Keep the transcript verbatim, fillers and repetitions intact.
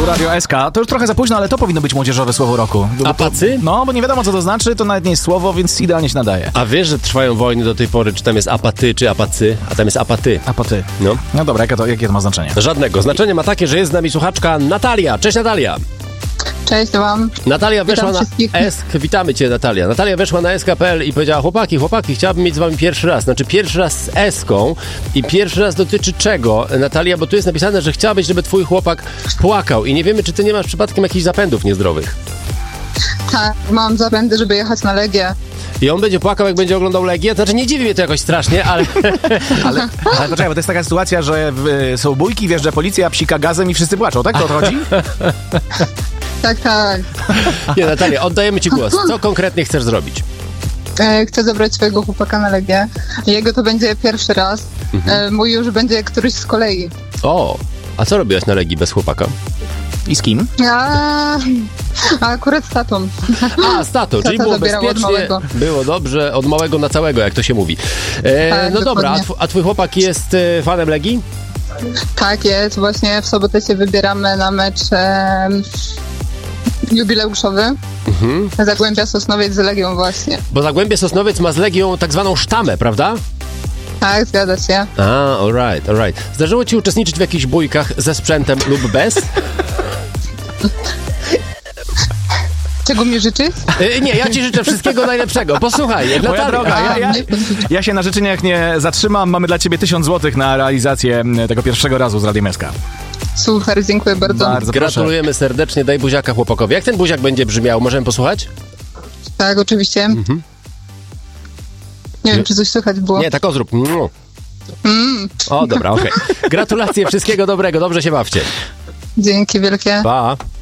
Tu Radio S K. To już trochę za późno, ale to powinno być młodzieżowe słowo roku. Apacy? No, bo nie wiadomo, co to znaczy, to nawet nie jest słowo, więc idealnie się nadaje. A wiesz, że trwają wojny do tej pory, czy tam jest apaty, czy apacy, a tam jest apaty. Apaty. No. No dobra, jakie to, jakie to ma znaczenie? Żadnego. Znaczenie ma takie, że jest z nami słuchaczka Natalia. Cześć Natalia. Cześć wam. Natalia weszła Witam na wszystkich. S K. Witamy cię, Natalia. Natalia weszła na S K kropka P L i powiedziała: chłopaki, chłopaki, chciałabym mieć z wami pierwszy raz. Znaczy pierwszy raz z S-ką i pierwszy raz dotyczy czego, Natalia? Bo tu jest napisane, że chciałabyś, żeby twój chłopak płakał i nie wiemy, czy ty nie masz przypadkiem jakichś zapędów niezdrowych. Tak, mam zapędy, żeby jechać na Legię. I on będzie płakał, jak będzie oglądał Legię? Znaczy nie dziwi mnie to jakoś strasznie, ale... Ale, ale poczekaj, bo to jest taka sytuacja, że w, są bójki, wjeżdża policja, psika gazem i wszyscy płaczą, tak? To o to chodzi? Tak, tak. Nie, Natalia, oddajemy ci głos. Co konkretnie chcesz zrobić? E, chcę zabrać swojego chłopaka na Legię. Jego to będzie pierwszy raz. E, mój już będzie któryś z kolei. O, a co robiłaś na Legii bez chłopaka? I z kim? A, a akurat z tatą. A, z tatą, czyli Tata było zabierał od bezpiecznie, małego. było dobrze, od małego na całego, jak to się mówi. E, Tak, no dobra, a, dokładnie. tw- a twój chłopak jest e, fanem Legii? Tak jest, właśnie w sobotę się wybieramy na mecz e, jubileuszowy. Mhm. Zagłębia Sosnowiec z Legią właśnie. Bo Zagłębie Sosnowiec ma z Legią tak zwaną sztamę, prawda? Tak, zgadza się. A, alright, alright. Zdarzyło ci uczestniczyć w jakichś bójkach ze sprzętem lub bez? Czego mi życzysz? E, nie, ja ci życzę wszystkiego najlepszego. Posłuchaj, Moja Natalia. droga, ja, ja, A, nie- ja się na życzeniach nie zatrzymam. Mamy dla ciebie tysiąc złotych na realizację m, tego pierwszego razu z Radiem S K. Super, dziękuję bardzo. Bardzo proszę. Gratulujemy serdecznie, daj buziaka chłopakowi. Jak ten buziak będzie brzmiał? Możemy posłuchać? Tak, oczywiście. Nie wiem, czy coś słychać było. Nie, tak o zrób. Mm. Mm, O, dobra, okej. Gratulacje, wszystkiego dobrego, dobrze się bawcie. dzięki wielkie. Pa.